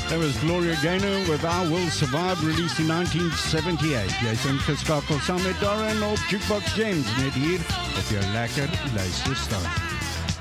That was Gloria Gaynor with I Will Survive, released in 1978. Jy is ingeskakel saam met Darren op Jukebox James, net hier op jou lekker luisterstation.